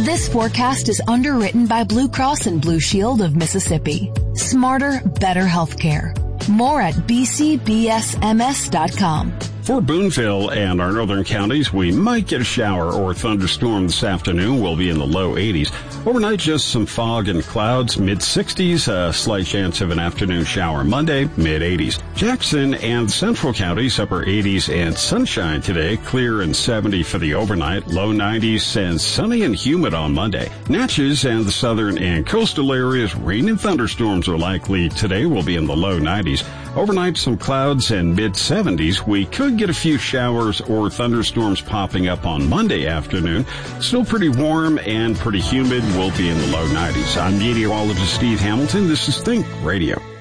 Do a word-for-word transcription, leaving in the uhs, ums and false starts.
This forecast is underwritten by Blue Cross and Blue Shield of Mississippi. Smarter, better healthcare. More at b c b s m s dot com. For Boonville and our northern counties, we might get a shower or thunderstorm this afternoon. We'll be in the low eighties. Overnight, just some fog and clouds, mid sixties, a slight chance of an afternoon shower Monday, mid eighties. Jackson and central counties, upper eighties and sunshine today, clear and seventy for the overnight, low nineties and sunny and humid on Monday. Natchez and the southern and coastal areas, rain and thunderstorms are likely today. We'll be in the low nineties. Overnight, some clouds and mid seventies. We could get a few showers or thunderstorms popping up on Monday afternoon. Still pretty warm and pretty humid. We'll be in the low nineties. I'm meteorologist Steve Hamilton. This is Think Radio.